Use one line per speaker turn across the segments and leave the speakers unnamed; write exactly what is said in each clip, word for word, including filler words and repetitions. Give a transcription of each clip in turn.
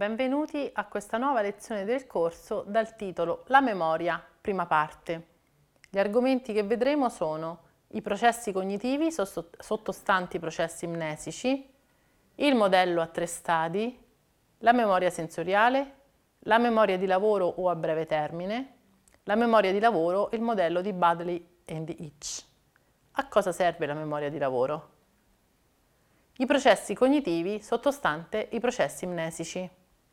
benvenuti a questa nuova lezione del corso dal titolo La memoria, prima parte. Gli argomenti che vedremo sono i processi cognitivi sottostanti i processi mnesici, il modello a tre stadi, la memoria sensoriale, la memoria di lavoro o a breve termine, la memoria di lavoro e il modello di Baddeley and Itch. A cosa serve la memoria di lavoro? I processi cognitivi sottostante i processi mnesici.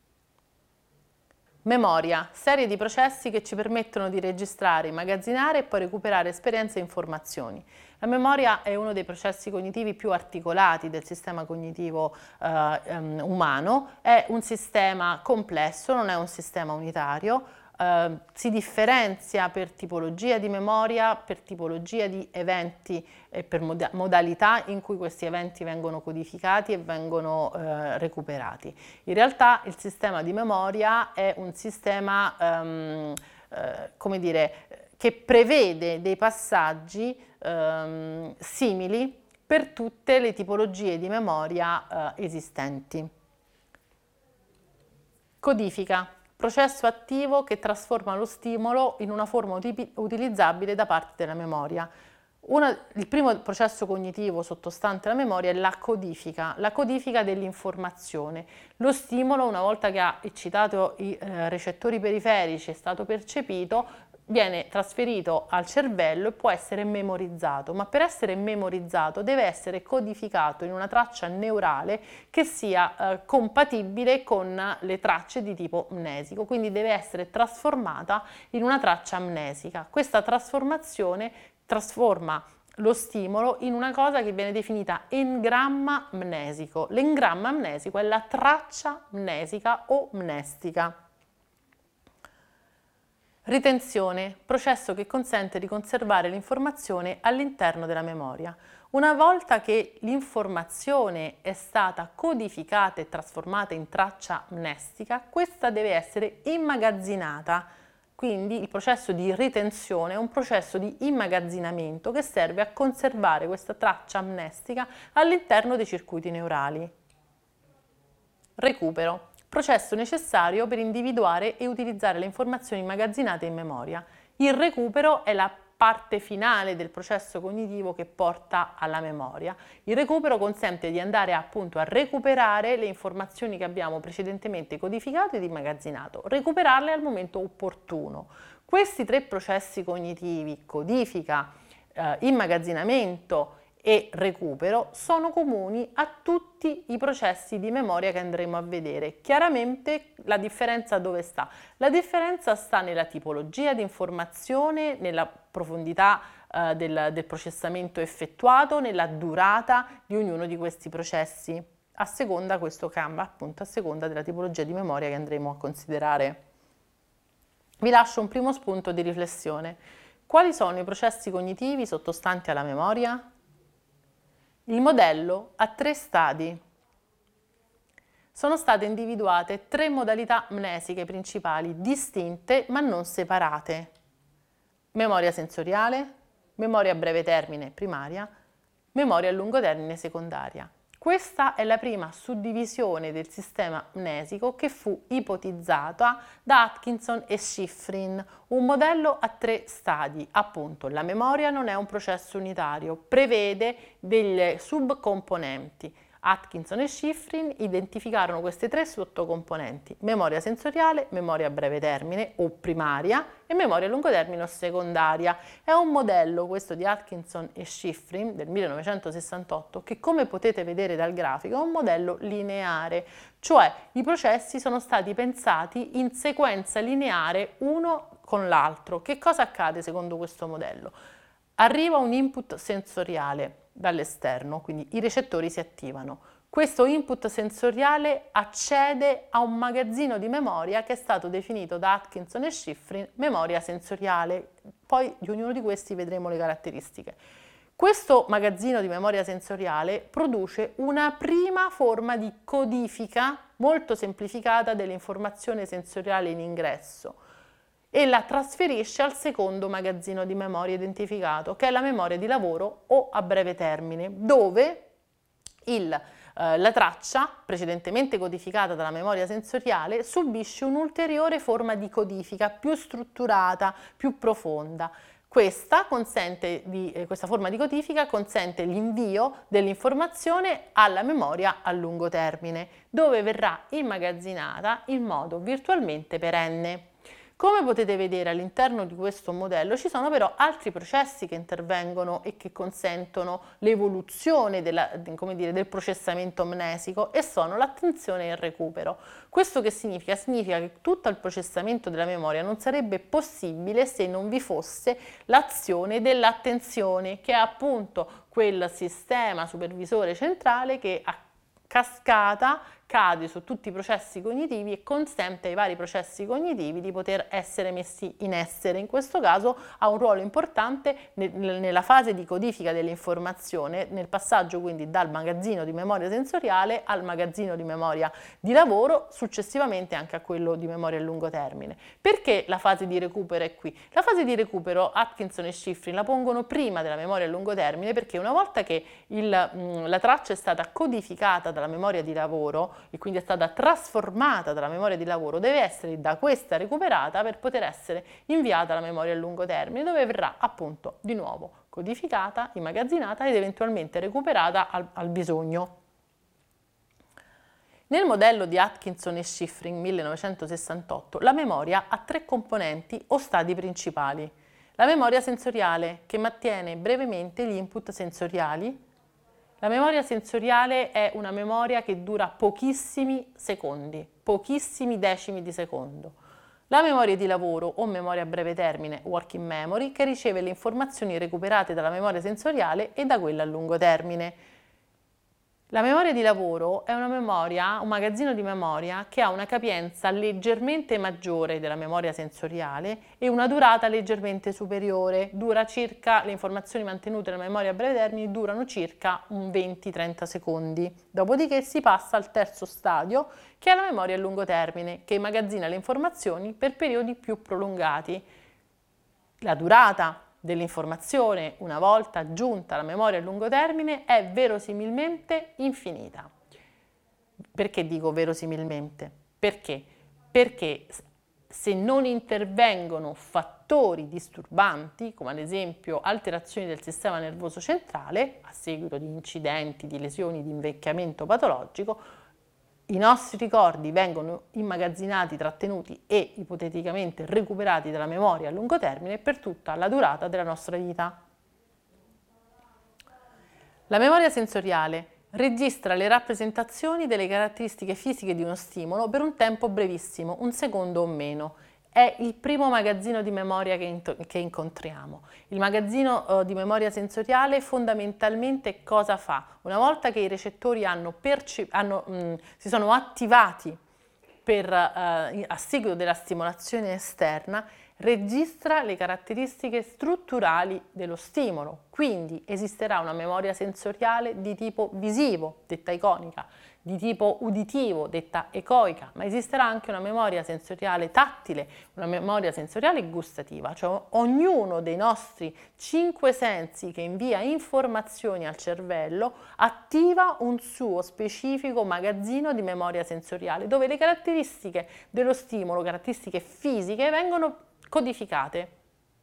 Memoria, serie di processi che ci permettono di registrare, immagazzinare e poi recuperare esperienze e informazioni. La memoria è uno dei processi cognitivi più articolati del sistema cognitivo eh, um, umano, è un sistema complesso, non è un sistema unitario. Uh, si differenzia per tipologia di memoria, per tipologia di eventi e per moda- modalità in cui questi eventi vengono codificati e vengono uh, recuperati. In realtà il sistema di memoria è un sistema, um, uh, come dire, che prevede dei passaggi um, simili per tutte le tipologie di memoria uh, esistenti. Codifica. Processo attivo che trasforma lo stimolo in una forma uti- utilizzabile da parte della memoria. Una, il primo processo cognitivo sottostante la memoria è la codifica, la codifica dell'informazione. Lo stimolo, una volta che ha eccitato i eh, recettori periferici, è stato percepito, viene trasferito al cervello e può essere memorizzato, ma per essere memorizzato deve essere codificato in una traccia neurale che sia eh, compatibile con le tracce di tipo mnesico, quindi deve essere trasformata in una traccia amnesica. Questa trasformazione trasforma lo stimolo in una cosa che viene definita engramma mnesico. L'engramma mnesico è la traccia mnesica o mnestica. Ritenzione, processo che consente di conservare l'informazione all'interno della memoria. Una volta che l'informazione è stata codificata e trasformata in traccia mnestica, questa deve essere immagazzinata. Quindi il processo di ritenzione è un processo di immagazzinamento che serve a conservare questa traccia amnestica all'interno dei circuiti neurali. Recupero. Processo necessario per individuare e utilizzare le informazioni immagazzinate in memoria. Il recupero è la parte finale del processo cognitivo che porta alla memoria. Il recupero consente di andare appunto a recuperare le informazioni che abbiamo precedentemente codificato ed immagazzinato, recuperarle al momento opportuno. Questi tre processi cognitivi, codifica, eh, immagazzinamento e recupero, sono comuni a tutti i processi di memoria che andremo a vedere. Chiaramente la differenza dove sta? La differenza sta nella tipologia di informazione, nella profondità eh, del, del processamento effettuato, nella durata di ognuno di questi processi. A seconda, questo cambia appunto a seconda della tipologia di memoria che andremo a considerare. Vi lascio un primo spunto di riflessione. Quali sono i processi cognitivi sottostanti alla memoria? Il modello ha tre stadi. Sono state individuate tre modalità mnesiche principali, distinte ma non separate. Memoria sensoriale, memoria a breve termine primaria, memoria a lungo termine secondaria. Questa è la prima suddivisione del sistema mnesico che fu ipotizzata da Atkinson e Shiffrin, un modello a tre stadi. Appunto, la memoria non è un processo unitario, prevede delle subcomponenti. Atkinson e Shiffrin identificarono queste tre sottocomponenti: memoria sensoriale, memoria a breve termine o primaria e memoria a lungo termine o secondaria. È un modello, questo di Atkinson e Shiffrin del millenovecentosessantotto, che come potete vedere dal grafico è un modello lineare, cioè i processi sono stati pensati in sequenza lineare uno con l'altro. Che cosa accade secondo questo modello? Arriva un input sensoriale dall'esterno, quindi i recettori si attivano. Questo input sensoriale accede a un magazzino di memoria che è stato definito da Atkinson e Shiffrin memoria sensoriale. Poi di ognuno di questi vedremo le caratteristiche. Questo magazzino di memoria sensoriale produce una prima forma di codifica molto semplificata dell'informazione sensoriale in ingresso e la trasferisce al secondo magazzino di memoria identificato, che è la memoria di lavoro o a breve termine, dove il Eh, la traccia, precedentemente codificata dalla memoria sensoriale, subisce un'ulteriore forma di codifica più strutturata, più profonda. Questa, consente di, eh, questa forma di codifica consente l'invio dell'informazione alla memoria a lungo termine, dove verrà immagazzinata in modo virtualmente perenne. Come potete vedere all'interno di questo modello ci sono però altri processi che intervengono e che consentono l'evoluzione del processamento amnesico, e sono l'attenzione e il recupero. Questo che significa? Significa che tutto il processamento della memoria non sarebbe possibile se non vi fosse l'azione dell'attenzione, che è appunto quel sistema supervisore centrale che a cascata cade su tutti i processi cognitivi e consente ai vari processi cognitivi di poter essere messi in essere. In questo caso ha un ruolo importante nella fase di codifica dell'informazione, nel passaggio quindi dal magazzino di memoria sensoriale al magazzino di memoria di lavoro, successivamente anche a quello di memoria a lungo termine. Perché la fase di recupero è qui? La fase di recupero Atkinson e Shiffrin la pongono prima della memoria a lungo termine, perché una volta che il, mh, la traccia è stata codificata dalla memoria di lavoro e quindi è stata trasformata dalla memoria di lavoro, deve essere da questa recuperata per poter essere inviata alla memoria a lungo termine, dove verrà appunto di nuovo codificata, immagazzinata ed eventualmente recuperata al, al bisogno. Nel modello di Atkinson e Shiffrin millenovecentosessantotto la memoria ha tre componenti o stadi principali. La memoria sensoriale, che mantiene brevemente gli input sensoriali. La memoria sensoriale è una memoria che dura pochissimi secondi, pochissimi decimi di secondo. La memoria di lavoro o memoria a breve termine, working memory, che riceve le informazioni recuperate dalla memoria sensoriale e da quella a lungo termine. La memoria di lavoro è una memoria, un magazzino di memoria che ha una capienza leggermente maggiore della memoria sensoriale e una durata leggermente superiore. Dura circa, le informazioni mantenute nella memoria a breve termine durano circa un venti trenta secondi. Dopodiché si passa al terzo stadio, che è la memoria a lungo termine, che immagazzina le informazioni per periodi più prolungati. La durata dell'informazione, una volta aggiunta alla memoria a lungo termine, è verosimilmente infinita. Perché dico verosimilmente? Perché? Perché se non intervengono fattori disturbanti, come ad esempio alterazioni del sistema nervoso centrale, a seguito di incidenti, di lesioni, di invecchiamento patologico, i nostri ricordi vengono immagazzinati, trattenuti e ipoteticamente recuperati dalla memoria a lungo termine per tutta la durata della nostra vita. La memoria sensoriale registra le rappresentazioni delle caratteristiche fisiche di uno stimolo per un tempo brevissimo, un secondo o meno. È il primo magazzino di memoria che, che incontriamo. Il magazzino eh, di memoria sensoriale fondamentalmente cosa fa? Una volta che i recettori hanno hanno, mh, si sono attivati per, eh, a seguito della stimolazione esterna, registra le caratteristiche strutturali dello stimolo. Quindi esisterà una memoria sensoriale di tipo visivo, detta iconica, di tipo uditivo, detta ecoica, ma esisterà anche una memoria sensoriale tattile, una memoria sensoriale gustativa, cioè ognuno dei nostri cinque sensi che invia informazioni al cervello attiva un suo specifico magazzino di memoria sensoriale, dove le caratteristiche dello stimolo, caratteristiche fisiche, vengono codificate.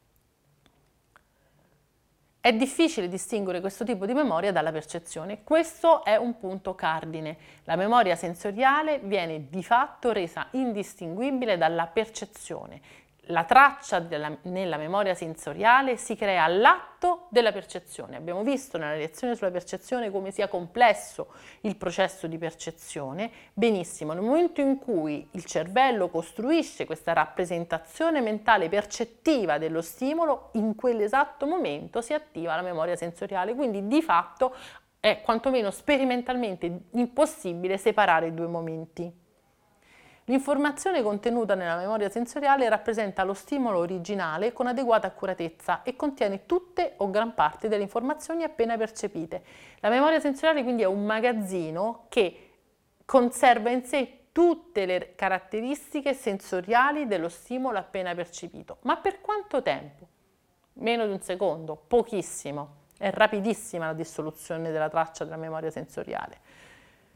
È difficile distinguere questo tipo di memoria dalla percezione. Questo è un punto cardine. La memoria sensoriale viene di fatto resa indistinguibile dalla percezione. La traccia della, nella memoria sensoriale si crea all'atto della percezione. Abbiamo visto nella lezione sulla percezione come sia complesso il processo di percezione. Benissimo, nel momento in cui il cervello costruisce questa rappresentazione mentale percettiva dello stimolo, in quell'esatto momento si attiva la memoria sensoriale, quindi di fatto è quantomeno sperimentalmente impossibile separare i due momenti. L'informazione contenuta nella memoria sensoriale rappresenta lo stimolo originale con adeguata accuratezza e contiene tutte o gran parte delle informazioni appena percepite. La memoria sensoriale quindi è un magazzino che conserva in sé tutte le caratteristiche sensoriali dello stimolo appena percepito. Ma per quanto tempo? Meno di un secondo, pochissimo. È rapidissima la dissoluzione della traccia della memoria sensoriale.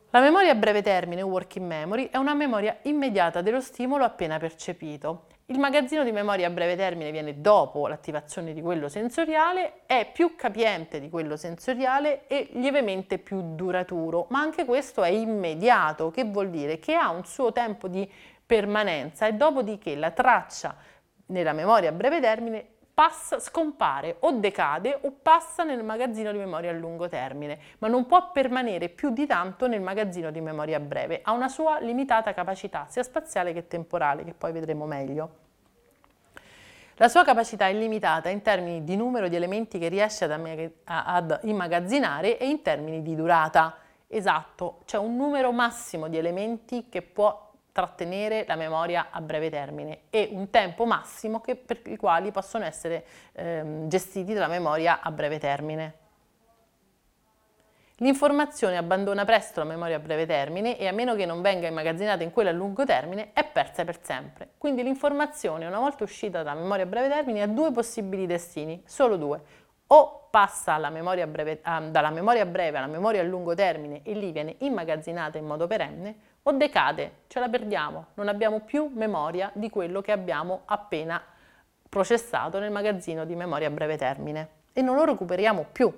La memoria a breve termine, working memory, è una memoria immediata dello stimolo appena percepito. Il magazzino di memoria a breve termine viene dopo l'attivazione di quello sensoriale, è più capiente di quello sensoriale e lievemente più duraturo, ma anche questo è immediato, che vuol dire che ha un suo tempo di permanenza e dopodiché la traccia nella memoria a breve termine passa, scompare o decade o passa nel magazzino di memoria a lungo termine, ma non può permanere più di tanto nel magazzino di memoria breve, ha una sua limitata capacità sia spaziale che temporale, che poi vedremo meglio. La sua capacità è limitata in termini di numero di elementi che riesce ad, ad immagazzinare e in termini di durata. Esatto, c'è un numero massimo di elementi che può trattenere la memoria a breve termine e un tempo massimo che, per i quali possono essere ehm, gestiti dalla memoria a breve termine. L'informazione abbandona presto la memoria a breve termine e a meno che non venga immagazzinata in quella a lungo termine è persa per sempre. Quindi l'informazione, una volta uscita dalla memoria a breve termine, ha due possibili destini, solo due. O passa alla memoria breve, ah, dalla memoria breve alla memoria a lungo termine e lì viene immagazzinata in modo perenne, o decade, ce la perdiamo, non abbiamo più memoria di quello che abbiamo appena processato nel magazzino di memoria a breve termine e non lo recuperiamo più.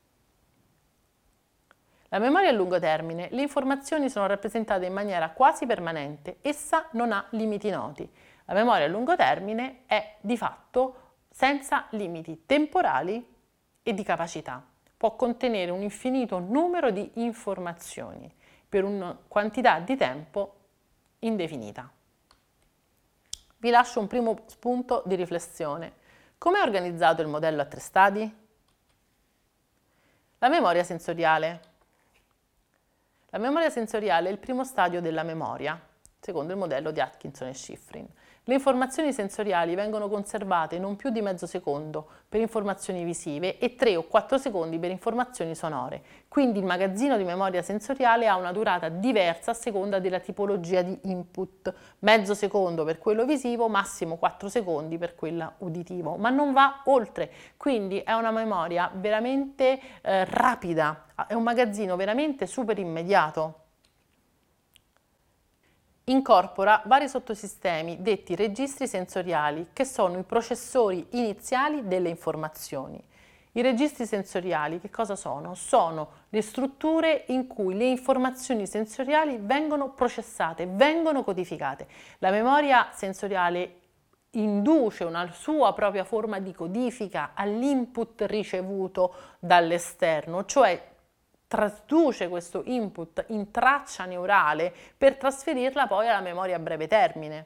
La memoria a lungo termine, le informazioni sono rappresentate in maniera quasi permanente, essa non ha limiti noti. La memoria a lungo termine è di fatto senza limiti temporali e di capacità. Può contenere un infinito numero di informazioni per una quantità di tempo indefinita. Vi lascio un primo spunto di riflessione. Come è organizzato il modello a tre stadi? La memoria sensoriale. La memoria sensoriale è il primo stadio della memoria, secondo il modello di Atkinson e Shiffrin. Le informazioni sensoriali vengono conservate non più di mezzo secondo per informazioni visive e tre o quattro secondi per informazioni sonore. Quindi il magazzino di memoria sensoriale ha una durata diversa a seconda della tipologia di input. Mezzo secondo per quello visivo, massimo quattro secondi per quello uditivo, ma non va oltre. Quindi è una memoria veramente eh, rapida, è un magazzino veramente super immediato. Incorpora vari sottosistemi detti registri sensoriali, che sono i processori iniziali delle informazioni. I registri sensoriali che cosa sono? Sono le strutture in cui le informazioni sensoriali vengono processate, vengono codificate. La memoria sensoriale induce una sua propria forma di codifica all'input ricevuto dall'esterno, cioè traduce questo input in traccia neurale per trasferirla poi alla memoria a breve termine.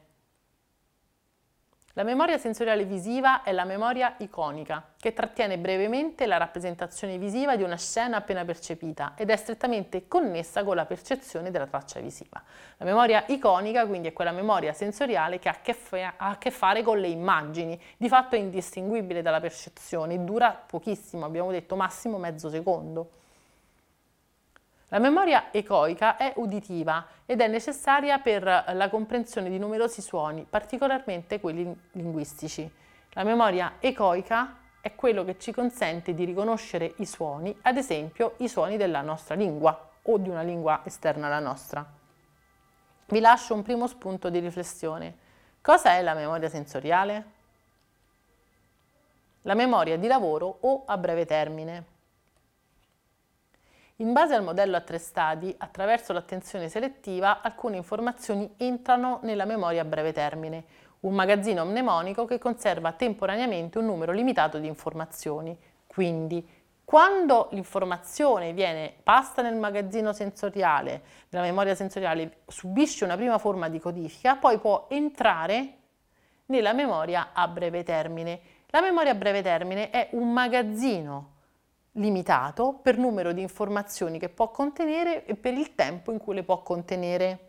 La memoria sensoriale visiva è la memoria iconica, che trattiene brevemente la rappresentazione visiva di una scena appena percepita ed è strettamente connessa con la percezione della traccia visiva. La memoria iconica quindi è quella memoria sensoriale che ha a che, fa- ha a che fare con le immagini, di fatto è indistinguibile dalla percezione, dura pochissimo, abbiamo detto massimo mezzo secondo. La memoria ecoica è uditiva ed è necessaria per la comprensione di numerosi suoni, particolarmente quelli linguistici. La memoria ecoica è quello che ci consente di riconoscere i suoni, ad esempio i suoni della nostra lingua o di una lingua esterna alla nostra. Vi lascio un primo spunto di riflessione. Cosa è la memoria sensoriale? La memoria di lavoro o a breve termine. In base al modello a tre stadi, attraverso l'attenzione selettiva, alcune informazioni entrano nella memoria a breve termine, un magazzino mnemonico che conserva temporaneamente un numero limitato di informazioni. Quindi, quando l'informazione viene passa nel magazzino sensoriale, nella memoria sensoriale, subisce una prima forma di codifica, poi può entrare nella memoria a breve termine. La memoria a breve termine è un magazzino limitato per numero di informazioni che può contenere e per il tempo in cui le può contenere.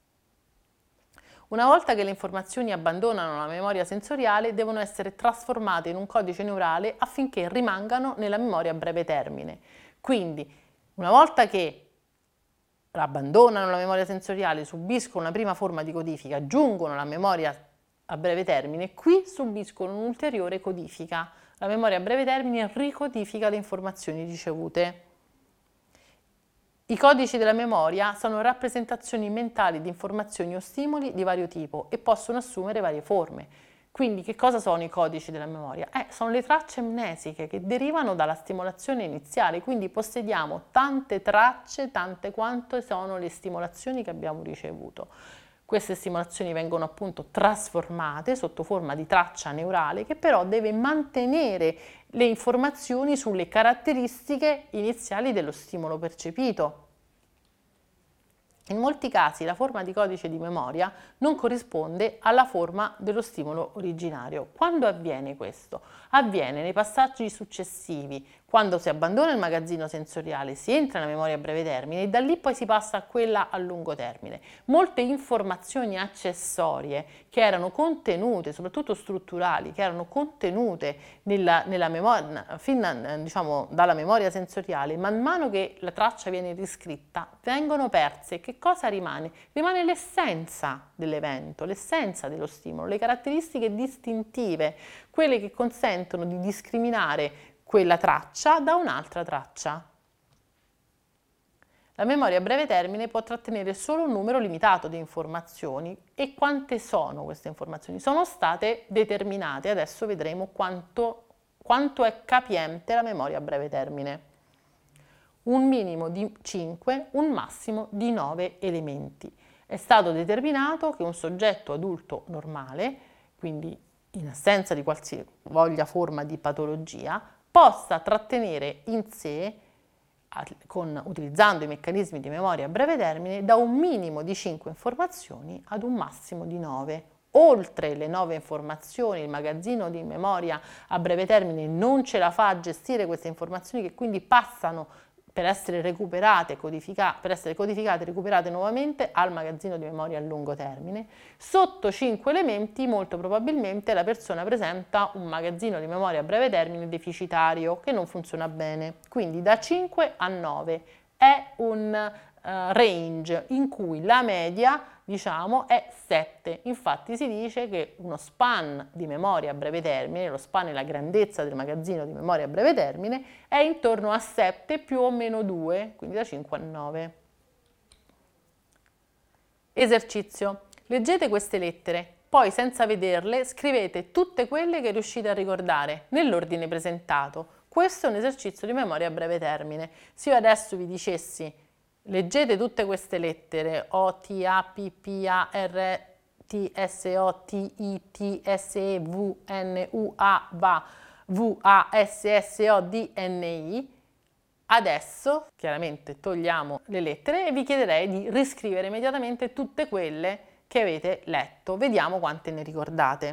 Una volta che le informazioni abbandonano la memoria sensoriale, devono essere trasformate in un codice neurale affinché rimangano nella memoria a breve termine. Quindi, una volta che abbandonano la memoria sensoriale, subiscono una prima forma di codifica, giungono alla memoria a breve termine, qui subiscono un'ulteriore codifica. La memoria a breve termine ricodifica le informazioni ricevute. I codici della memoria sono rappresentazioni mentali di informazioni o stimoli di vario tipo e possono assumere varie forme. Quindi che cosa sono i codici della memoria? Eh, sono le tracce amnesiche che derivano dalla stimolazione iniziale, quindi possediamo tante tracce, tante quante sono le stimolazioni che abbiamo ricevuto. Queste stimolazioni vengono appunto trasformate sotto forma di traccia neurale che però deve mantenere le informazioni sulle caratteristiche iniziali dello stimolo percepito. In molti casi la forma di codice di memoria non corrisponde alla forma dello stimolo originario. Quando avviene questo? Avviene nei passaggi successivi, quando si abbandona il magazzino sensoriale, si entra nella memoria a breve termine e da lì poi si passa a quella a lungo termine. Molte informazioni accessorie che erano contenute, soprattutto strutturali, che erano contenute nella, nella memoria, fin diciamo, dalla memoria sensoriale, man mano che la traccia viene riscritta, vengono perse. Che cosa rimane? Rimane l'essenza dell'evento, l'essenza dello stimolo, le caratteristiche distintive, quelle che consentono di discriminare quella traccia da un'altra traccia. La memoria a breve termine può trattenere solo un numero limitato di informazioni. E quante sono queste informazioni? Sono state determinate, adesso vedremo quanto, quanto è capiente la memoria a breve termine. Un minimo di cinque, un massimo di nove elementi. È stato determinato che un soggetto adulto normale, quindi in assenza di qualsivoglia forma di patologia, possa trattenere in sé, con, utilizzando i meccanismi di memoria a breve termine, da un minimo di cinque informazioni ad un massimo di nove. Oltre le nove informazioni, il magazzino di memoria a breve termine non ce la fa a gestire queste informazioni, che quindi passano per essere recuperate, codifica, per essere codificate e recuperate nuovamente al magazzino di memoria a lungo termine. Sotto cinque elementi molto probabilmente la persona presenta un magazzino di memoria a breve termine deficitario che non funziona bene. Quindi da cinque a nove è un uh, range in cui la media, diciamo, è sette. Infatti si dice che uno span di memoria a breve termine, lo span è la grandezza del magazzino di memoria a breve termine, è intorno a sette più o meno due, quindi da cinque a nove. Esercizio. Leggete queste lettere, poi senza vederle scrivete tutte quelle che riuscite a ricordare nell'ordine presentato. Questo è un esercizio di memoria a breve termine. Se io adesso vi dicessi leggete tutte queste lettere O, T, A, P, P, A, R, T, S, O, T, I, T, S, E, V, N, U, A, V, V, A, S, S, O, D, N, I. Adesso, chiaramente, togliamo le lettere e vi chiederei di riscrivere immediatamente tutte quelle che avete letto. Vediamo quante ne ricordate.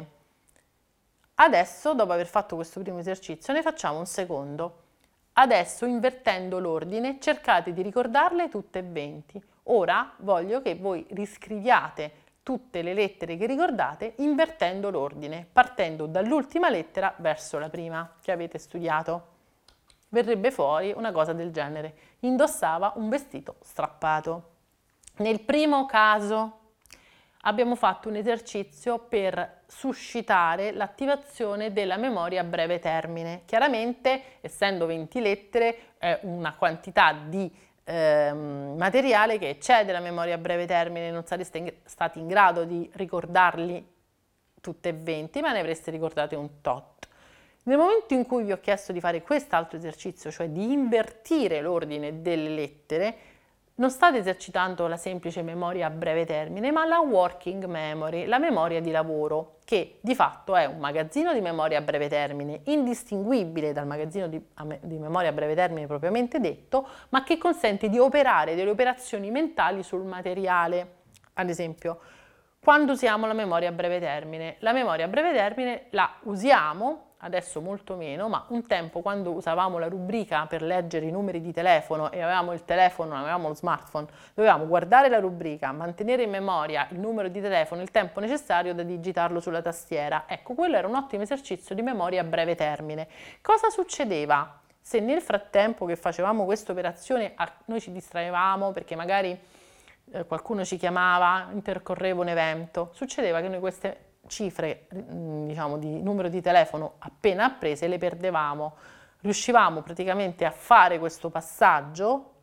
Adesso, dopo aver fatto questo primo esercizio, ne facciamo un secondo. Adesso, invertendo l'ordine, cercate di ricordarle tutte e venti. Ora voglio che voi riscriviate tutte le lettere che ricordate invertendo l'ordine, partendo dall'ultima lettera verso la prima che avete studiato. Verrebbe fuori una cosa del genere. Indossava un vestito strappato. Nel primo caso abbiamo fatto un esercizio per suscitare l'attivazione della memoria a breve termine. Chiaramente, essendo venti lettere, è una quantità di eh, materiale che eccede la memoria a breve termine, non sareste in, stati in grado di ricordarli tutte e venti, ma ne avreste ricordate un tot. Nel momento in cui vi ho chiesto di fare quest'altro esercizio, cioè di invertire l'ordine delle lettere, non state esercitando la semplice memoria a breve termine, ma la working memory, la memoria di lavoro, che di fatto è un magazzino di memoria a breve termine, indistinguibile dal magazzino di, di memoria a breve termine propriamente detto, ma che consente di operare delle operazioni mentali sul materiale. Ad esempio, quando usiamo la memoria a breve termine? La memoria a breve termine la usiamo, adesso molto meno, ma un tempo quando usavamo la rubrica per leggere i numeri di telefono e avevamo il telefono, non avevamo lo smartphone, dovevamo guardare la rubrica, mantenere in memoria il numero di telefono, il tempo necessario da digitarlo sulla tastiera. Ecco, quello era un ottimo esercizio di memoria a breve termine. Cosa succedeva se nel frattempo che facevamo questa operazione noi ci distraevamo perché magari eh, qualcuno ci chiamava, intercorreva un evento? Succedeva che noi queste cifre, diciamo, di numero di telefono appena apprese le perdevamo. Riuscivamo praticamente a fare questo passaggio,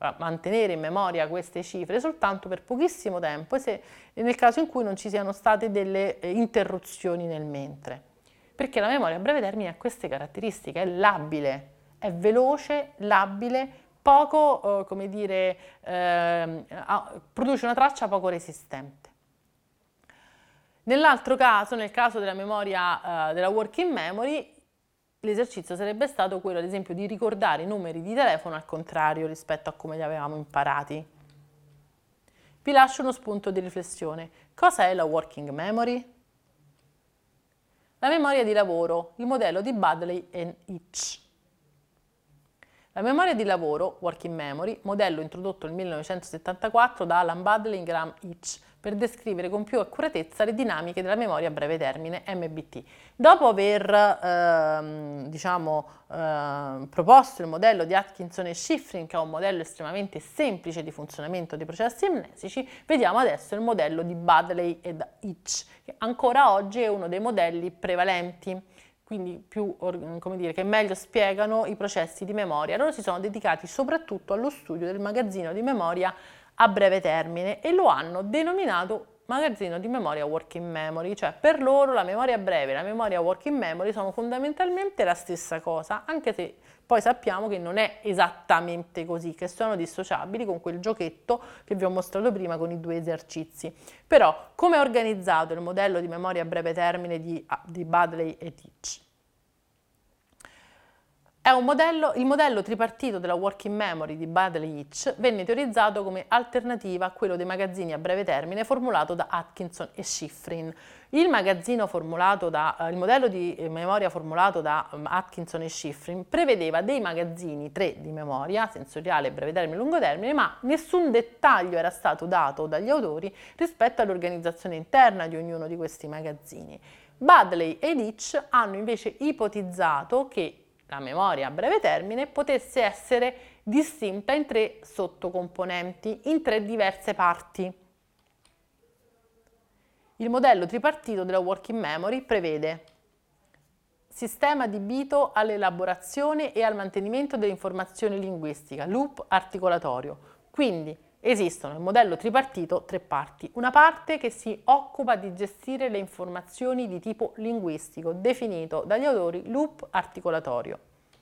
mantenere in memoria queste cifre soltanto per pochissimo tempo, se, nel caso in cui non ci siano state delle eh, interruzioni nel mentre. Perché la memoria a breve termine ha queste caratteristiche, è labile, è veloce, labile, poco, eh, come dire, eh, produce una traccia poco resistente. Nell'altro caso, nel caso della memoria, eh, della working memory, l'esercizio sarebbe stato quello, ad esempio, di ricordare i numeri di telefono al contrario rispetto a come li avevamo imparati. Vi lascio uno spunto di riflessione. Cosa è la working memory? La memoria di lavoro, il modello di Baddeley e Itch. La memoria di lavoro, working memory, modello introdotto nel millenovecentosettantaquattro da Alan Baddeley e Graham Itch per descrivere con più accuratezza le dinamiche della memoria a breve termine, M B T. Dopo aver ehm, diciamo, ehm, proposto il modello di Atkinson e Shiffrin, che è un modello estremamente semplice di funzionamento dei processi amnesici, vediamo adesso il modello di Baddeley ed Itch, che ancora oggi è uno dei modelli prevalenti, quindi più, come dire, che meglio spiegano i processi di memoria. Loro si sono dedicati soprattutto allo studio del magazzino di memoria a breve termine e lo hanno denominato magazzino di memoria working memory, cioè per loro la memoria breve e la memoria working memory sono fondamentalmente la stessa cosa, anche se poi sappiamo che non è esattamente così, che sono dissociabili con quel giochetto che vi ho mostrato prima con i due esercizi. Però come è organizzato il modello di memoria a breve termine di, di Baddeley e Itch? È un modello, il modello tripartito della working memory di Baddeley e Itch venne teorizzato come alternativa a quello dei magazzini a breve termine formulato da Atkinson e Shiffrin. Il magazzino formulato da, eh, il modello di memoria formulato da um, Atkinson e Shiffrin prevedeva dei magazzini, tre di memoria, sensoriale, breve termine e lungo termine, ma nessun dettaglio era stato dato dagli autori rispetto all'organizzazione interna di ognuno di questi magazzini. Baddeley ed Itch hanno invece ipotizzato che la memoria a breve termine potesse essere distinta in tre sottocomponenti, in tre diverse parti. Il modello tripartito della working memory prevede sistema adibito all'elaborazione e al mantenimento dell'informazione linguistica, loop articolatorio. Quindi esistono nel modello tripartito tre parti. Una parte che si occupa di gestire le informazioni di tipo linguistico, definito dagli autori loop articolatorio.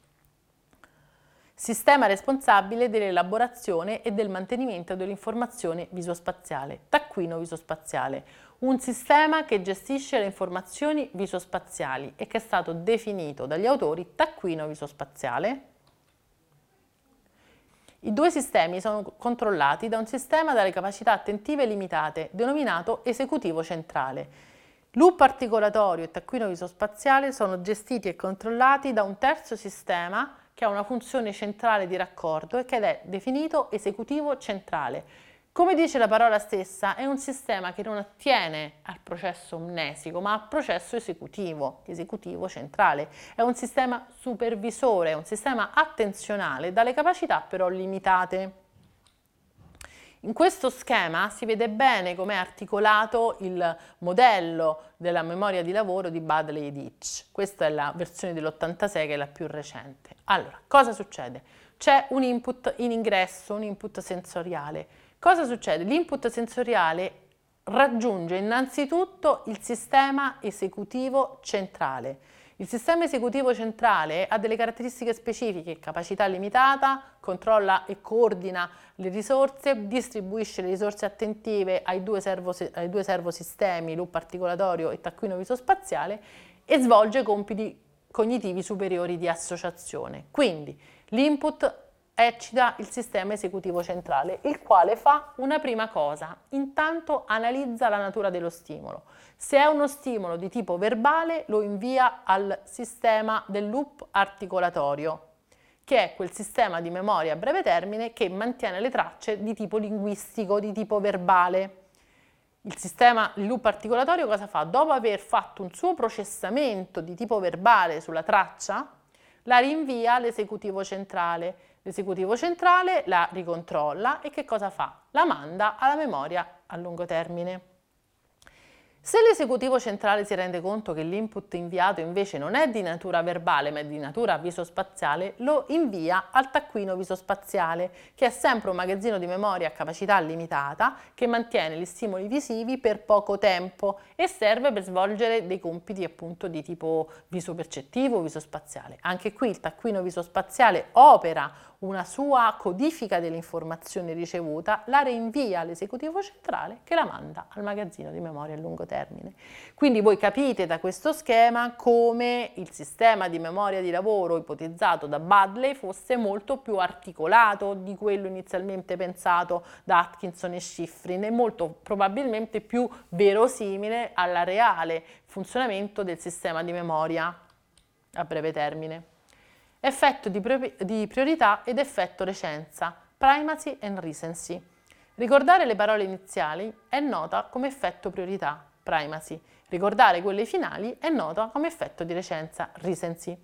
Sistema responsabile dell'elaborazione e del mantenimento dell'informazione visospaziale, taccuino visospaziale, un sistema che gestisce le informazioni visospaziali e che è stato definito dagli autori taccuino visospaziale. I due sistemi sono controllati da un sistema dalle capacità attentive limitate, denominato esecutivo centrale. Loop articolatorio e taccuino visospaziale sono gestiti e controllati da un terzo sistema che ha una funzione centrale di raccordo e che è definito esecutivo centrale. Come dice la parola stessa, è un sistema che non attiene al processo amnesico, ma al processo esecutivo, esecutivo centrale. È un sistema supervisore, è un sistema attenzionale, dalle capacità però limitate. In questo schema si vede bene come è articolato il modello della memoria di lavoro di Baddeley ed Itch. Questa è la versione dell'ottantasei, che è la più recente. Allora, cosa succede? C'è un input in ingresso, un input sensoriale. Cosa succede? L'input sensoriale raggiunge innanzitutto il sistema esecutivo centrale. Il sistema esecutivo centrale ha delle caratteristiche specifiche, capacità limitata, controlla e coordina le risorse, distribuisce le risorse attentive ai due, servo, ai due servosistemi, loop articolatorio e taccuino visospaziale, e svolge compiti cognitivi superiori di associazione. Quindi l'input eccita il sistema esecutivo centrale, il quale fa una prima cosa: intanto analizza la natura dello stimolo. Se è uno stimolo di tipo verbale, lo invia al sistema del loop articolatorio, che è quel sistema di memoria a breve termine che mantiene le tracce di tipo linguistico, di tipo verbale. Il sistema, il loop articolatorio cosa fa? Dopo aver fatto un suo processamento di tipo verbale sulla traccia, la rinvia all'esecutivo centrale. L'esecutivo centrale la ricontrolla e che cosa fa? La manda alla memoria a lungo termine. Se l'esecutivo centrale si rende conto che l'input inviato invece non è di natura verbale ma è di natura visospaziale, lo invia al taccuino visospaziale, che è sempre un magazzino di memoria a capacità limitata che mantiene gli stimoli visivi per poco tempo e serve per svolgere dei compiti appunto di tipo visopercettivo o visospaziale. Anche qui il taccuino visospaziale opera una sua codifica dell'informazione ricevuta, la reinvia all'esecutivo centrale che la manda al magazzino di memoria a lungo termine. Quindi voi capite da questo schema come il sistema di memoria di lavoro ipotizzato da Budley fosse molto più articolato di quello inizialmente pensato da Atkinson e Shiffrin e molto probabilmente più verosimile al reale funzionamento del sistema di memoria a breve termine. Effetto di, di priorità ed effetto recenza, primacy and recency. Ricordare le parole iniziali è nota come effetto priorità, primacy. Ricordare quelle finali è nota come effetto di recenza, recency.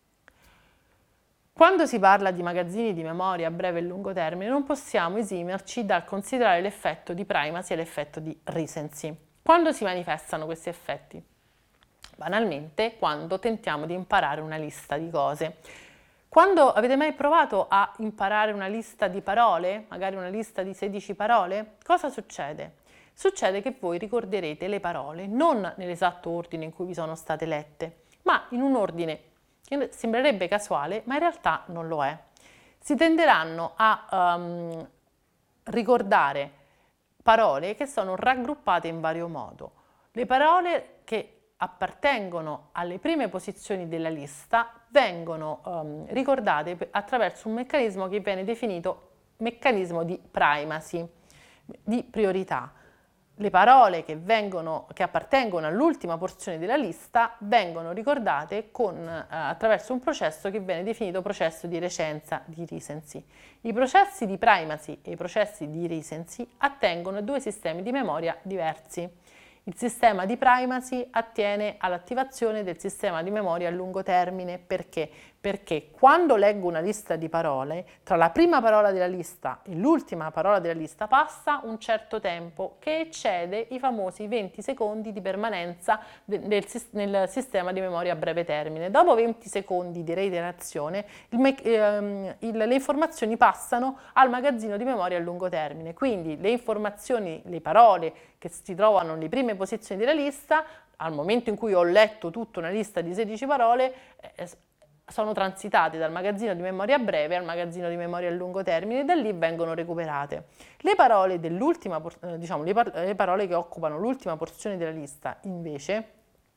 Quando si parla di magazzini di memoria a breve e lungo termine non possiamo esimerci dal considerare l'effetto di primacy e l'effetto di recency. Quando si manifestano questi effetti? Banalmente, quando tentiamo di imparare una lista di cose. Quando avete mai provato a imparare una lista di parole, magari una lista di sedici parole, cosa succede? Succede che voi ricorderete le parole non nell'esatto ordine in cui vi sono state lette, ma in un ordine che sembrerebbe casuale, ma in realtà non lo è. Si tenderanno a um, ricordare parole che sono raggruppate in vario modo. Le parole che appartengono alle prime posizioni della lista vengono um, ricordate attraverso un meccanismo che viene definito meccanismo di primacy, di priorità. Le parole che, vengono, che appartengono all'ultima porzione della lista vengono ricordate con, eh, attraverso un processo che viene definito processo di recenza, di recency. I processi di primacy e i processi di recency attengono a due sistemi di memoria diversi. Il sistema di primacy attiene all'attivazione del sistema di memoria a lungo termine. Perché? Perché quando leggo una lista di parole, tra la prima parola della lista e l'ultima parola della lista passa un certo tempo che eccede i famosi venti secondi di permanenza de- del, nel sistema di memoria a breve termine. Dopo venti secondi di reiterazione, il me- ehm, il, le informazioni passano al magazzino di memoria a lungo termine. Quindi le informazioni, le parole che si trovano nelle prime posizioni della lista, al momento in cui ho letto tutta una lista di sedici parole, eh, sono transitate dal magazzino di memoria breve al magazzino di memoria a lungo termine e da lì vengono recuperate. Le parole dell'ultima, diciamo, le, par- le parole che occupano l'ultima porzione della lista, invece,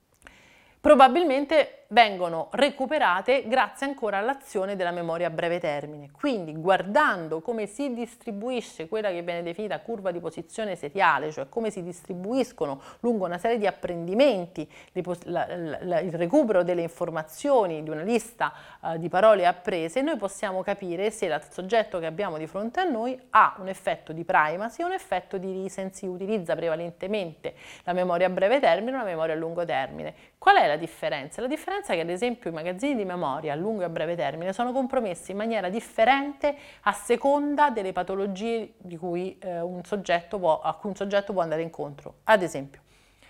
probabilmente vengono recuperate grazie ancora all'azione della memoria a breve termine. Quindi, guardando come si distribuisce quella che viene definita curva di posizione seriale, cioè come si distribuiscono lungo una serie di apprendimenti le pos- la, la, il recupero delle informazioni di una lista uh, di parole apprese, noi possiamo capire se il soggetto che abbiamo di fronte a noi ha un effetto di primacy o un effetto di recency, utilizza prevalentemente la memoria a breve termine o la memoria a lungo termine. Qual è la differenza? La differenza è che ad esempio i magazzini di memoria a lungo e a breve termine sono compromessi in maniera differente a seconda delle patologie di cui, eh, un soggetto può, a cui un soggetto può andare incontro. Ad esempio,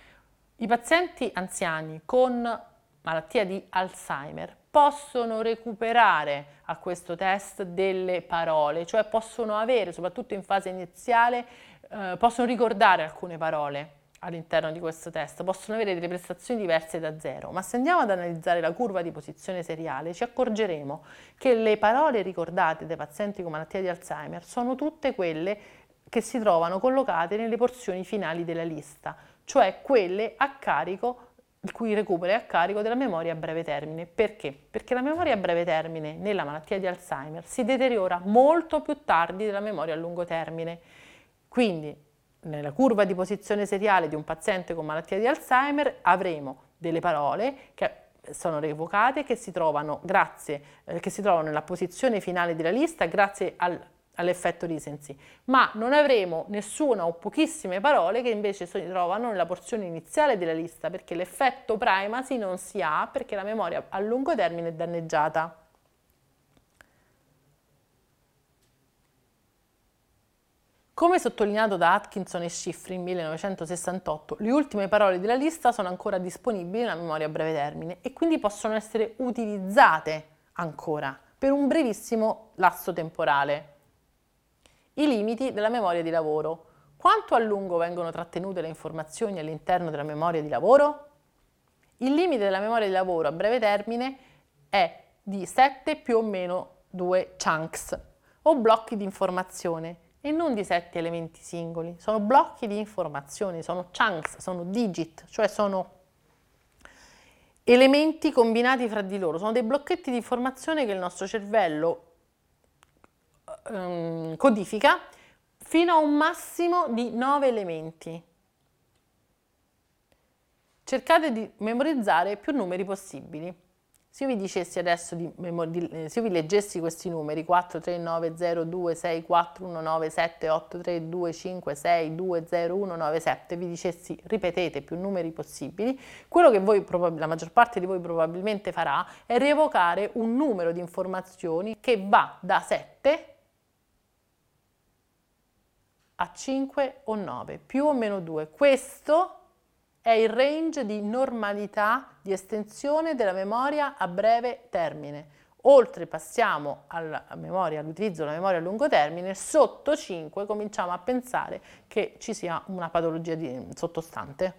i pazienti anziani con malattia di Alzheimer possono recuperare a questo test delle parole, cioè possono avere, soprattutto in fase iniziale, eh, possono ricordare alcune parole all'interno di questo test, possono avere delle prestazioni diverse da zero, ma se andiamo ad analizzare la curva di posizione seriale ci accorgeremo che le parole ricordate dai pazienti con malattia di Alzheimer sono tutte quelle che si trovano collocate nelle porzioni finali della lista, cioè quelle a carico, il cui recupero è a carico della memoria a breve termine. Perché? Perché la memoria a breve termine nella malattia di Alzheimer si deteriora molto più tardi della memoria a lungo termine. Quindi nella curva di posizione seriale di un paziente con malattia di Alzheimer avremo delle parole che sono revocate, che si trovano, grazie, eh, che si trovano nella posizione finale della lista grazie al, all'effetto recency, ma non avremo nessuna o pochissime parole che invece si trovano nella porzione iniziale della lista, perché l'effetto primacy non si ha, perché la memoria a lungo termine è danneggiata. Come sottolineato da Atkinson e Shiffrin nel millenovecentosessantotto, le ultime parole della lista sono ancora disponibili nella memoria a breve termine e quindi possono essere utilizzate ancora per un brevissimo lasso temporale. I limiti della memoria di lavoro. Quanto a lungo vengono trattenute le informazioni all'interno della memoria di lavoro? Il limite della memoria di lavoro a breve termine è di sette più o meno due chunks o blocchi di informazione e non di sette elementi singoli. Sono blocchi di informazione, sono chunks, sono digit, cioè sono elementi combinati fra di loro, sono dei blocchetti di informazione che il nostro cervello um, codifica fino a un massimo di nove elementi. Cercate di memorizzare più numeri possibili. Se io vi dicessi adesso, di, di, se io vi leggessi questi numeri quattro, tre, nove, zero, due, sei, quattro, uno, nove, sette, otto, tre, due, cinque, sei, due, zero, uno, nove, sette, vi dicessi ripetete più numeri possibili, quello che voi, la maggior parte di voi probabilmente farà è rievocare un numero di informazioni che va da sette a cinque o nove, più o meno due. Questo è il range di normalità di estensione della memoria a breve termine. Oltre passiamo alla memoria, all'utilizzo della memoria a lungo termine, sotto cinque cominciamo a pensare che ci sia una patologia di, sottostante.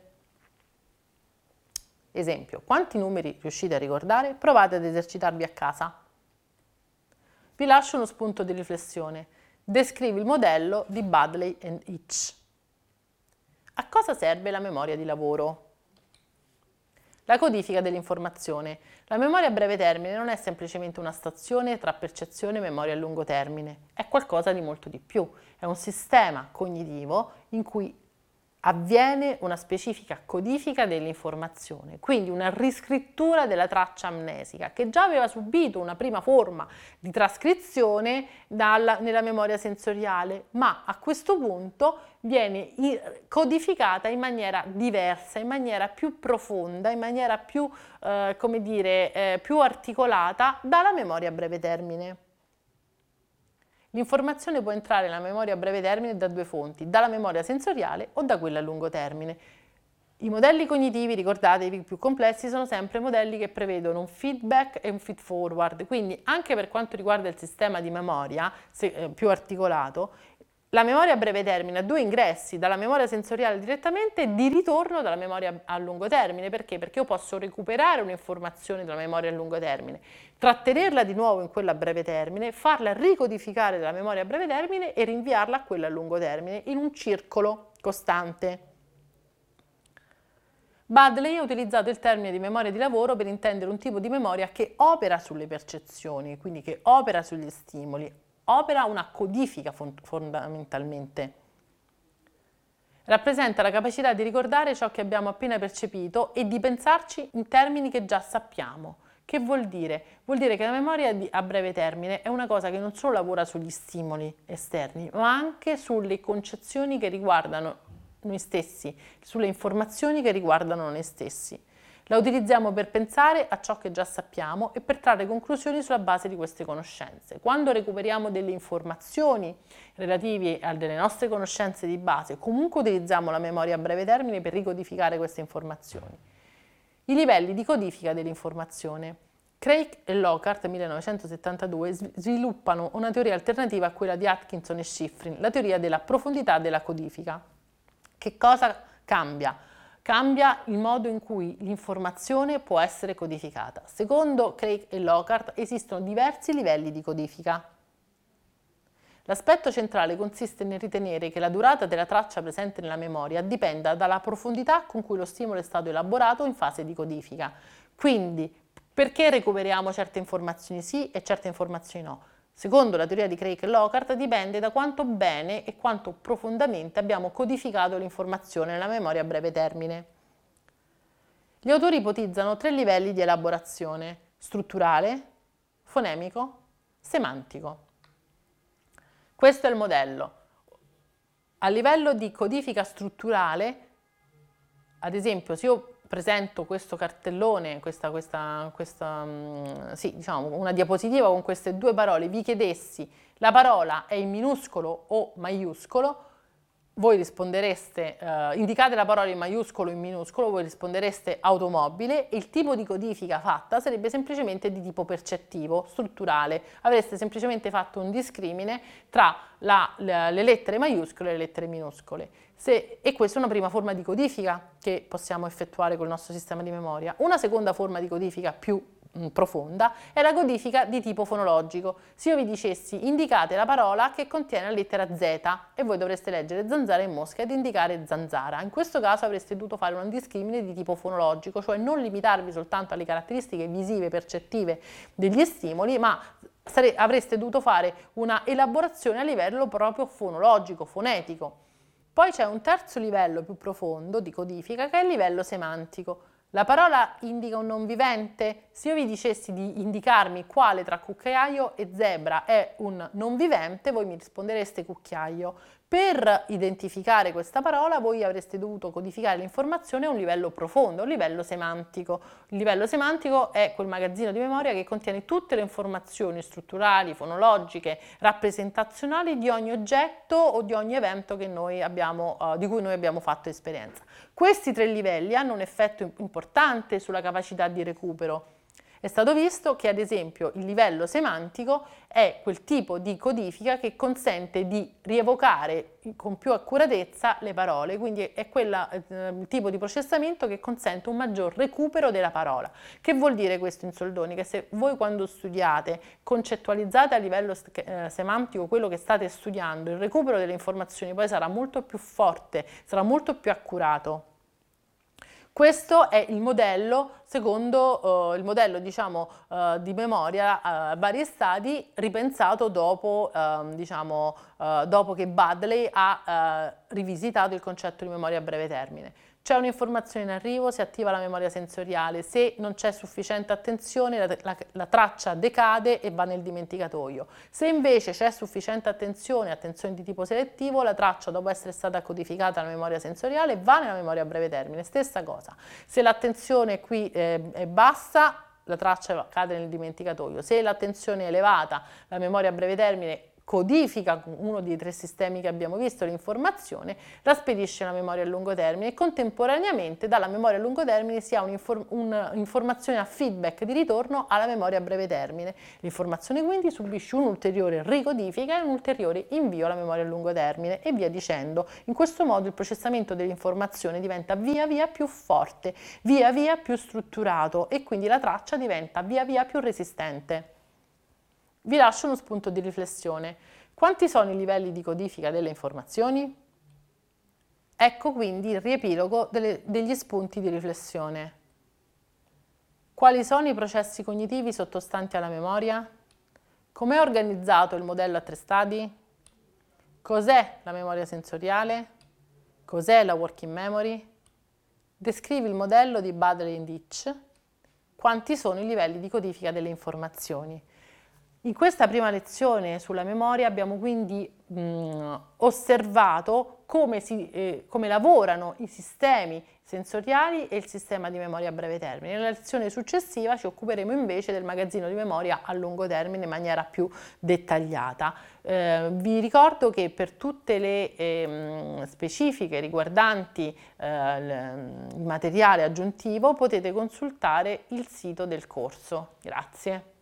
Esempio, quanti numeri riuscite a ricordare? Provate ad esercitarvi a casa. Vi lascio uno spunto di riflessione. Descrivi il modello di Baddeley and Itch. A cosa serve la memoria di lavoro? La codifica dell'informazione. La memoria a breve termine non è semplicemente una stazione tra percezione e memoria a lungo termine, è qualcosa di molto di più. È un sistema cognitivo in cui avviene una specifica codifica dell'informazione, quindi una riscrittura della traccia amnesica che già aveva subito una prima forma di trascrizione dalla, nella memoria sensoriale, ma a questo punto viene codificata in maniera diversa, in maniera più profonda, in maniera più, eh, come dire, eh, più articolata dalla memoria a breve termine. L'informazione può entrare nella memoria a breve termine da due fonti, dalla memoria sensoriale o da quella a lungo termine. I modelli cognitivi, ricordatevi, più complessi sono sempre modelli che prevedono un feedback e un feed forward, quindi anche per quanto riguarda il sistema di memoria se, eh, più articolato, la memoria a breve termine ha due ingressi, dalla memoria sensoriale direttamente e di ritorno dalla memoria a lungo termine. Perché? Perché io posso recuperare un'informazione dalla memoria a lungo termine, trattenerla di nuovo in quella a breve termine, farla ricodificare dalla memoria a breve termine e rinviarla a quella a lungo termine in un circolo costante. Baddeley ha utilizzato il termine di memoria di lavoro per intendere un tipo di memoria che opera sulle percezioni, quindi che opera sugli stimoli, opera una codifica fondamentalmente. Rappresenta la capacità di ricordare ciò che abbiamo appena percepito e di pensarci in termini che già sappiamo. Che vuol dire? Vuol dire che la memoria di, a breve termine è una cosa che non solo lavora sugli stimoli esterni, ma anche sulle concezioni che riguardano noi stessi, sulle informazioni che riguardano noi stessi. La utilizziamo per pensare a ciò che già sappiamo e per trarre conclusioni sulla base di queste conoscenze. Quando recuperiamo delle informazioni relative a delle nostre conoscenze di base, comunque utilizziamo la memoria a breve termine per ricodificare queste informazioni. I livelli di codifica dell'informazione. Craig e Lockhart, millenovecentosettantadue, sviluppano una teoria alternativa a quella di Atkinson e Shiffrin, la teoria della profondità della codifica. Che cosa cambia? Cambia il modo in cui l'informazione può essere codificata. Secondo Craig e Lockhart esistono diversi livelli di codifica. L'aspetto centrale consiste nel ritenere che la durata della traccia presente nella memoria dipenda dalla profondità con cui lo stimolo è stato elaborato in fase di codifica. Quindi, perché recuperiamo certe informazioni sì e certe informazioni no? Secondo la teoria di Craig e Lockhart dipende da quanto bene e quanto profondamente abbiamo codificato l'informazione nella memoria a breve termine. Gli autori ipotizzano tre livelli di elaborazione: strutturale, fonemico, semantico. Questo è il modello. A livello di codifica strutturale, ad esempio, se io presento questo cartellone, questa, questa, questa, sì, diciamo, una diapositiva con queste due parole, vi chiedessi la parola è in minuscolo o maiuscolo, voi rispondereste, eh, indicate la parola in maiuscolo o in minuscolo, voi rispondereste automobile e il tipo di codifica fatta sarebbe semplicemente di tipo percettivo, strutturale. Avreste semplicemente fatto un discrimine tra la, le, le lettere maiuscole e le lettere minuscole. Se, e questa è una prima forma di codifica che possiamo effettuare col nostro sistema di memoria. Una seconda forma di codifica più profonda è la codifica di tipo fonologico. Se io vi dicessi indicate la parola che contiene la lettera Z e voi dovreste leggere zanzara e mosca ed indicare zanzara, in questo caso avreste dovuto fare un discrimine di tipo fonologico, cioè non limitarvi soltanto alle caratteristiche visive percettive degli stimoli, ma avreste dovuto fare una elaborazione a livello proprio fonologico, fonetico. Poi c'è un terzo livello più profondo di codifica che è il livello semantico. La parola indica un non vivente? Se io vi dicessi di indicarmi quale tra cucchiaio e zebra è un non vivente, voi mi rispondereste cucchiaio. Per identificare questa parola voi avreste dovuto codificare l'informazione a un livello profondo, a un livello semantico. Il livello semantico è quel magazzino di memoria che contiene tutte le informazioni strutturali, fonologiche, rappresentazionali di ogni oggetto o di ogni evento che noi abbiamo, uh, di cui noi abbiamo fatto esperienza. Questi tre livelli hanno un effetto importante sulla capacità di recupero. È stato visto che ad esempio il livello semantico è quel tipo di codifica che consente di rievocare con più accuratezza le parole, quindi è quel eh, tipo di processamento che consente un maggior recupero della parola. Che vuol dire questo in soldoni? Che se voi quando studiate concettualizzate a livello eh, semantico quello che state studiando, il recupero delle informazioni poi sarà molto più forte, sarà molto più accurato. Questo è il modello, secondo uh, il modello diciamo, uh, di memoria a uh, vari stadi ripensato dopo, uh, diciamo, uh, dopo che Budley ha uh, rivisitato il concetto di memoria a breve termine. C'è un'informazione in arrivo, si attiva la memoria sensoriale, se non c'è sufficiente attenzione la, la, la traccia decade e va nel dimenticatoio. Se invece c'è sufficiente attenzione, attenzione di tipo selettivo, la traccia dopo essere stata codificata nella memoria sensoriale va nella memoria a breve termine, stessa cosa. Se l'attenzione qui eh, è bassa, la traccia cade nel dimenticatoio. Se l'attenzione è elevata, la memoria a breve termine codifica uno dei tre sistemi che abbiamo visto, l'informazione, la spedisce alla memoria a lungo termine e contemporaneamente dalla memoria a lungo termine si ha un'informazione a feedback di ritorno alla memoria a breve termine. L'informazione quindi subisce un'ulteriore ricodifica e un ulteriore invio alla memoria a lungo termine e via dicendo. In questo modo il processamento dell'informazione diventa via via più forte, via via più strutturato e quindi la traccia diventa via via più resistente. Vi lascio uno spunto di riflessione. Quanti sono i livelli di codifica delle informazioni? Ecco quindi il riepilogo delle, degli spunti di riflessione. Quali sono i processi cognitivi sottostanti alla memoria? Com'è organizzato il modello a tre stadi? Cos'è la memoria sensoriale? Cos'è la working memory? Descrivi il modello di Budley e Ditch. Quanti sono i livelli di codifica delle informazioni? In questa prima lezione sulla memoria abbiamo quindi mh, osservato come, si, eh, come lavorano i sistemi sensoriali e il sistema di memoria a breve termine. Nella lezione successiva ci occuperemo invece del magazzino di memoria a lungo termine in maniera più dettagliata. Eh, vi ricordo che per tutte le eh, specifiche riguardanti eh, il materiale aggiuntivo potete consultare il sito del corso. Grazie.